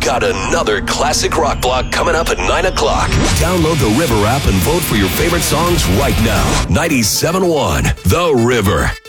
got another classic rock block coming up at 9 o'clock. Download the River app and vote for your favorite songs right now. 97.1 The River.